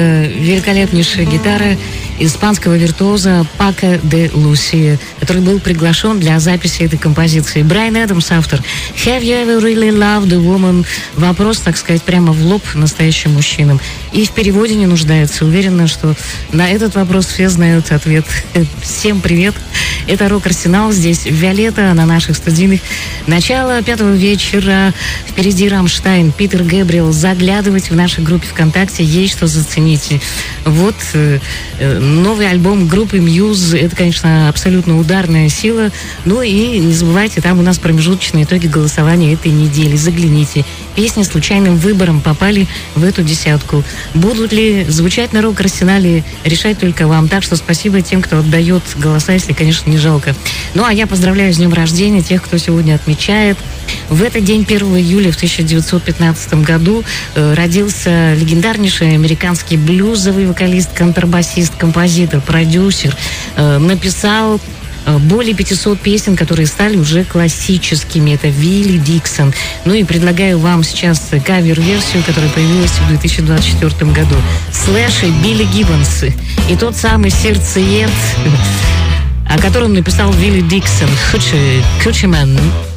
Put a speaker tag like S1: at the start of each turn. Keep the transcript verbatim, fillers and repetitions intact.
S1: Великолепнейшая гитара испанского виртуоза Пако де Лусия, который был приглашен для записи этой композиции. Брайан Адамс, автор. Have you ever really loved a woman? Вопрос, так сказать, прямо в лоб настоящим мужчинам. И в переводе не нуждается. Уверена, что на этот вопрос все знают ответ. Всем привет. Это «Рок-Арсенал». Здесь Виолетта на наших студийных. Начало пятого вечера. Впереди Рамштайн, Питер Гэбриэл. Заглядывайте в нашей группе ВКонтакте. Есть что заценить. Вот э, новый альбом группы Muse. Это, конечно, абсолютно ударная сила. Ну и не забывайте, там у нас промежуточные итоги голосования этой недели. Загляните. Песни случайным выбором попали в эту десятку. Будут ли звучать на «Рок-Арсенале», решать только вам. Так что спасибо тем, кто отдает голоса, если, конечно, не жалко. Ну, а я поздравляю с днем рождения тех, кто сегодня отмечает. В этот день, первого июля в тысяча девятьсот пятнадцатом году, э, родился легендарнейший американский блюзовый вокалист, контрабасист, композитор, продюсер. Э, написал э, более пятисот песен, которые стали уже классическими. Это Вилли Диксон. Ну и предлагаю вам сейчас кавер-версию, которая появилась в две тысячи двадцать четвёртом году. Слэш и Билли Гиббонс. И тот самый сердцеед, о котором написал Вилли Диксон, Coochie Man.